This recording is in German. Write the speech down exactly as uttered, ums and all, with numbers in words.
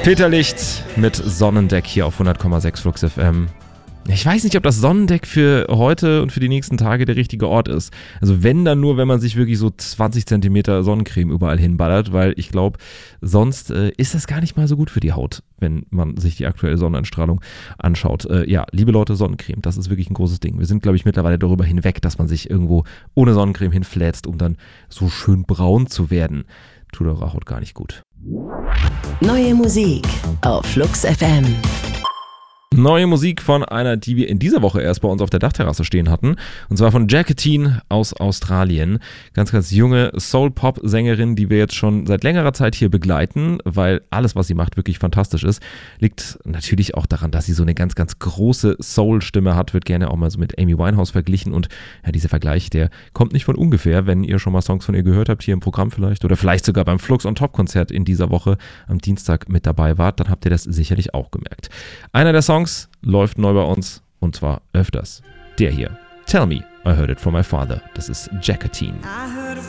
Peter Licht mit Sonnendeck hier auf hundert Komma sechs Flux F M. Ich weiß nicht, ob das Sonnendeck für heute und für die nächsten Tage der richtige Ort ist. Also wenn, dann nur, wenn man sich wirklich so zwanzig Zentimeter Sonnencreme überall hinballert, weil ich glaube, sonst äh, ist das gar nicht mal so gut für die Haut, wenn man sich die aktuelle Sonneneinstrahlung anschaut. Äh, ja, liebe Leute, Sonnencreme, das ist wirklich ein großes Ding. Wir sind, glaube ich, mittlerweile darüber hinweg, dass man sich irgendwo ohne Sonnencreme hinflätzt, um dann so schön braun zu werden. Tut eurer Haut gar nicht gut. Neue Musik auf Flux F M. Neue Musik von einer, die wir in dieser Woche erst bei uns auf der Dachterrasse stehen hatten. Und zwar von Jacqueline aus Australien. Ganz, ganz junge Soul-Pop-Sängerin, die wir jetzt schon seit längerer Zeit hier begleiten, weil alles, was sie macht, wirklich fantastisch ist. Liegt natürlich auch daran, dass sie so eine ganz, ganz große Soul-Stimme hat. Wird gerne auch mal so mit Amy Winehouse verglichen. Und ja, dieser Vergleich, der kommt nicht von ungefähr, wenn ihr schon mal Songs von ihr gehört habt, hier im Programm vielleicht. Oder vielleicht sogar beim Flux on Top-Konzert in dieser Woche am Dienstag mit dabei wart. Dann habt ihr das sicherlich auch gemerkt. Einer der Songs läuft neu bei uns und zwar öfters. Der hier. Tell Me, I Heard It From My Father. Das ist Jacqueline.